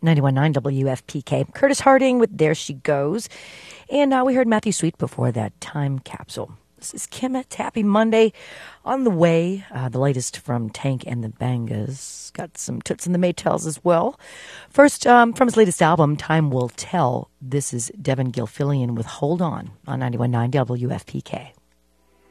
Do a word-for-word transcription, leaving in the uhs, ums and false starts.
ninety-one point nine W F P K. Curtis Harding with There She Goes. And uh, we heard Matthew Sweet before that, Time Capsule. This is Kemet. Happy Monday. On the way, uh, the latest from Tank and the Bangas. Got some Toots and the Maytals as well. First, um, from his latest album, Time Will Tell, this is Devin Gilfillian with Hold On on ninety-one point nine W F P K.